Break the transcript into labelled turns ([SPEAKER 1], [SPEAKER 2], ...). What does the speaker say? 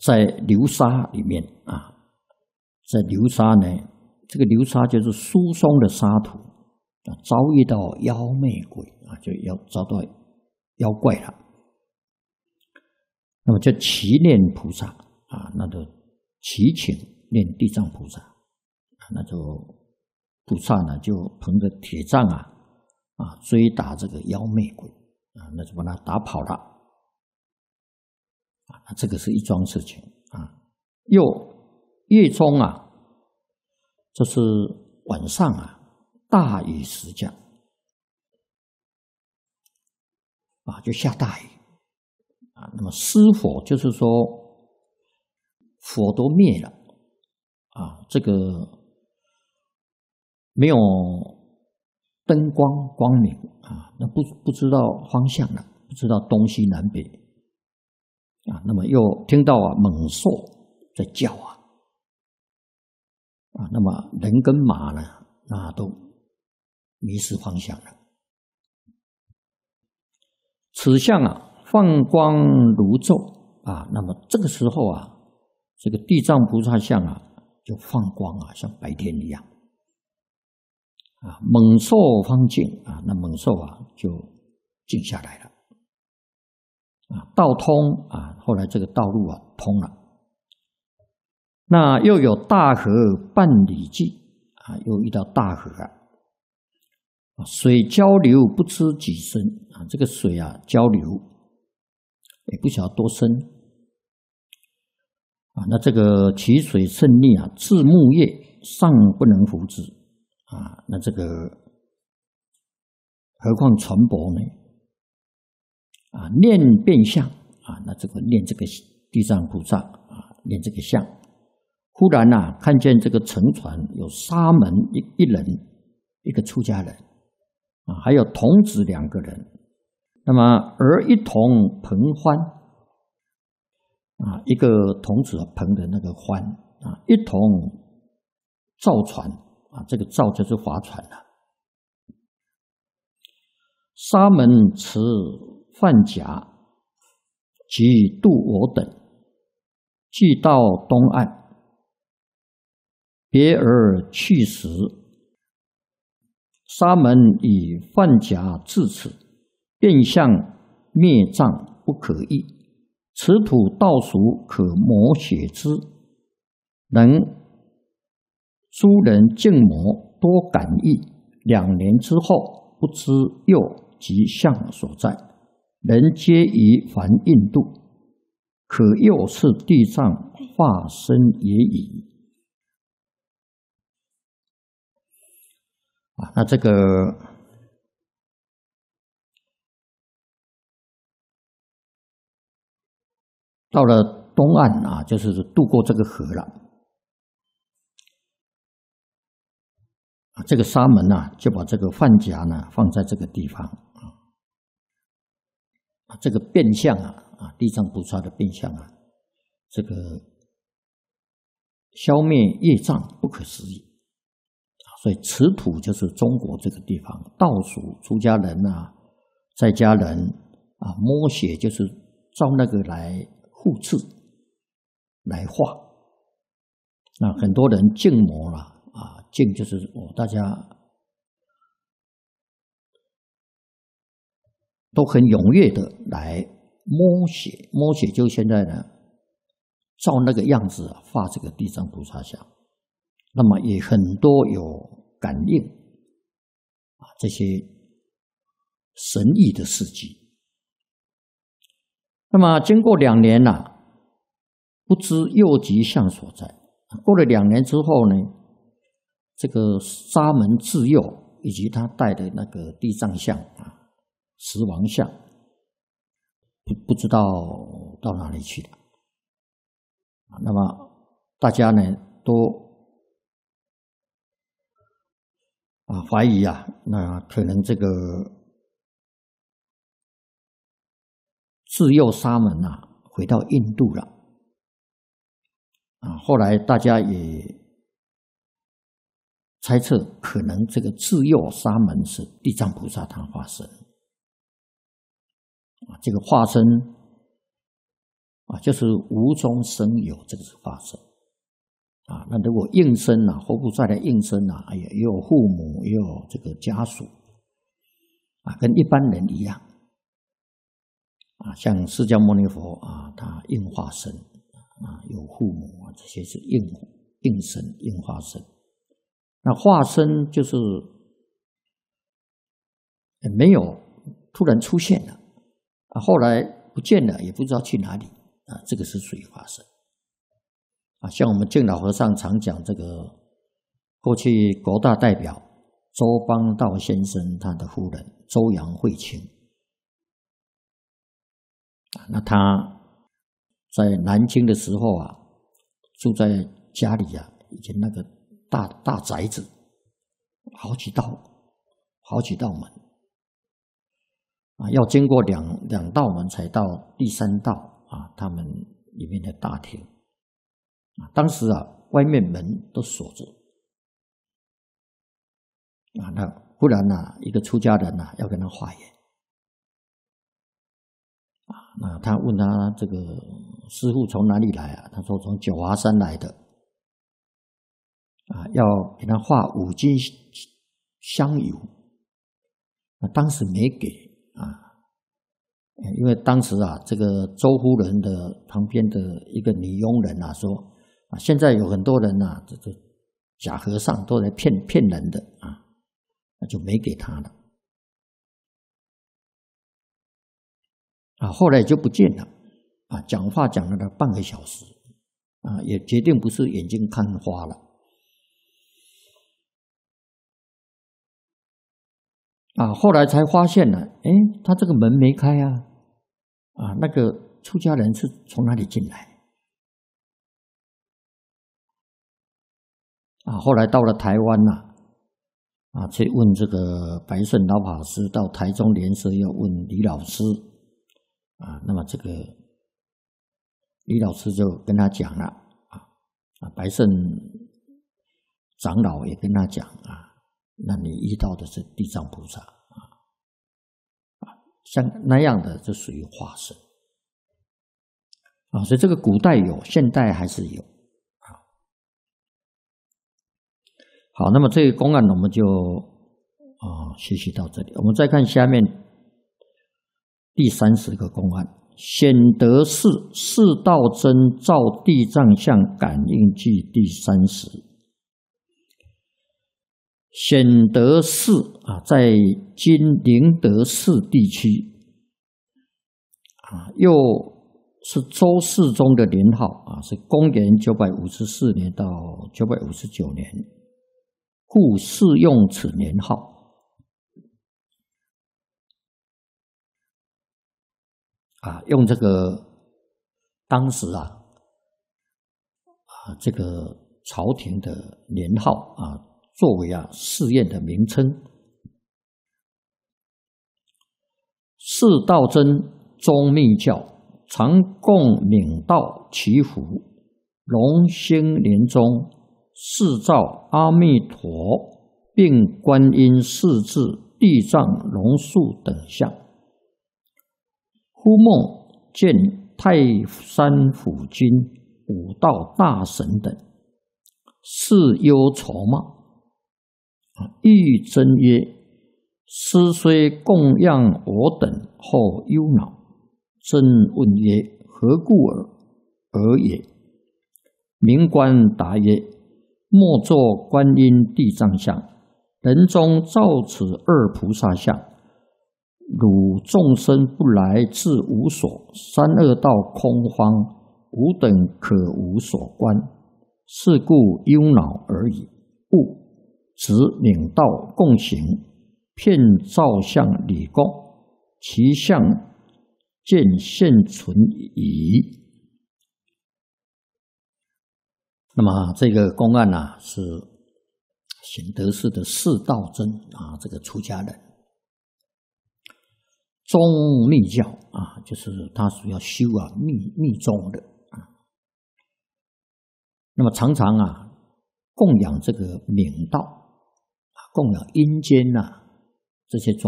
[SPEAKER 1] 在流沙里面啊，在流沙呢，这个流沙就是疏松的沙土啊，遭遇到妖魅鬼啊，就要遭到妖怪了。那么就祈念菩萨啊，那就祈请念地藏菩萨啊，那就菩萨呢就捧着铁杖啊追打这个妖魅鬼啊，那就把他打跑了啊，这个是一桩事情啊。又夜中啊，就是晚上啊，大雨时降啊，就下大雨啊。那么失火就是说火都灭了啊，这个没有灯光明啊，那不知道方向了，不知道东西南北啊。那么又听到猛兽在叫啊，那么人跟马呢，那都迷失方向了。此相放光如昼啊，那么这个时候这个地藏菩萨像就放光像白天一样啊。猛兽方静啊，那猛兽就静下来了啊。道通啊，后来这个道路通了。那又有大河半里际啊，又遇到大河水交流不知几深啊，这个水交流也不晓得多深啊。那这个其水甚溺至木叶尚不能浮之啊，那这个何况船舶呢啊？念变相啊，那这个念这个地藏菩萨念这个相。忽然看见这个乘船有沙门一人，一个出家人还有童子2个人。那么而一同蓬欢一个童子蓬的那个欢一同造船这个造就是划船沙门持范甲，即渡我等，即到东岸。别而去时，沙门以范甲至此，变相灭障不可议。此土道俗可磨血之，能诸人静魔多感意。2年之后，不知又及相所在，人皆以凡印度，可又是地藏化身也已。那这个到了东岸就是渡过这个河了这个沙门就把这个范甲放在这个地方这个变相地藏菩萨的变相这个消灭业障不可思议。所以此土就是中国这个地方，道俗出家人在家人摸血就是照那个来护持来化。那很多人静魔静就是大家都很踊跃的来摸血，摸血就现在呢照那个样子画这个地藏菩萨像。那么也很多有感应这些神异的事迹。那么经过2年不知又及相所在。过了2年之后呢，这个沙门智佑以及他带的那个地藏像石王像不知道到哪里去了。那么大家呢都怀疑那可能这个智佑沙门回到印度了后来大家也猜测，可能这个智佑沙门是地藏菩萨他化身这个化身啊，就是无中生有，这个是化身啊。那如果应身啊，活菩萨的应身啊，也有父母，也有这个家属啊，跟一般人一样啊。像释迦牟尼佛啊，他应化身啊，有父母啊，这些是应身、应化身。那化身就是没有突然出现了啊，后来不见了，也不知道去哪里啊，这个是属于化身啊。像我们净老和尚常讲这个，过去国大代表周邦道先生他的夫人周杨慧卿啊，那他在南京的时候啊，住在家里啊，以前那个大宅子，好几道门啊，要经过两道门才到第三道啊，他们里面的大厅啊。当时啊，外面门都锁着啊，那忽然啊，一个出家人啊要跟他化缘啊，那他问他这个师父从哪里来啊？他说从九华山来的啊，要给他化5斤香油，那当时没给。啊，因为当时啊，这个周夫人的旁边的一个女佣人啊说啊，现在有很多人啊，这假和尚都来骗人的啊，那就没给他了啊。后来就不见了啊，讲话讲了半个小时啊，也决定不是眼睛看花了啊，后来才发现了，哎，他这个门没开啊，啊，那个出家人是从哪里进来？啊，后来到了台湾呐，啊，去问这个白顺老法师，到台中莲社要问李老师，啊，那么这个李老师就跟他讲了，啊，白顺长老也跟他讲啊。那你遇到的是地藏菩萨啊，像那样的就属于化身啊，所以这个古代有，现代还是有啊。好，那么这个公案我们就学习到这里，我们再看下面第30个公案：显德士道真照地藏相感应记第30。显德寺啊，在今灵德寺地区啊，又是周世宗的年号啊，是公元954年到959年，故适用此年号啊，用这个当时这个朝廷的年号啊，作为寺院的名称。释道真宗密教常供冥道祈福，隆兴年中释照阿弥陀并观音释智地藏龙树等相。忽梦见泰山府君5道大神等，是忧愁骂，欲真曰：师虽供养我等，后忧恼。真问曰：何故尔也？明官答曰：莫作观音地藏像，人中造此2菩萨像。汝众生不来自无所，三恶道空荒，吾等可无所观，是故忧恼而已。故执冥道共行，遍照相礼供，其相见现存矣。那么这个公案是显德寺的释道真这个出家人，宗密教就是他主要修密宗的那么常常供养这个冥道，供养阴间这些宗